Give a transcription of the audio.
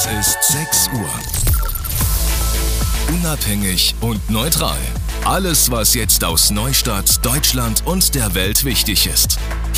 Es ist 6 Uhr. Unabhängig und neutral. Alles, was jetzt aus Neustadt, Deutschland und der Welt wichtig ist.